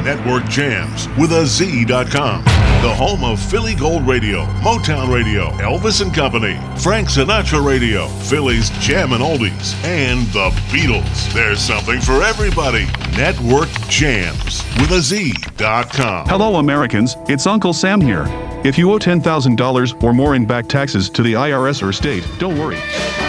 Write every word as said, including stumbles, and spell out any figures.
Network Jams with a Z dot com. The home of Philly Gold Radio, Motown Radio, Elvis and Company, Frank Sinatra Radio, Philly's Jammin' Oldies, and the Beatles. There's something for everybody. Network Jams with a Z dot com. Hello, Americans. It's Uncle Sam here. If you owe ten thousand dollars or more in back taxes to the I R S or state, don't worry.